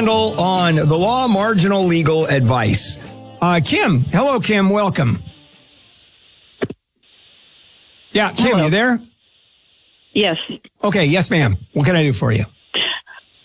Randall on the law, marginal legal advice. Kim. Hello, Kim. Welcome. Yeah, Kim, Hello. you there? Yes. Okay, yes, ma'am. What can I do for you?